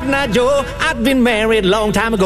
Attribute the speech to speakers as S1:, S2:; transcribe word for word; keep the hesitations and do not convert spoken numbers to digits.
S1: not Joe. I've been married long time ago.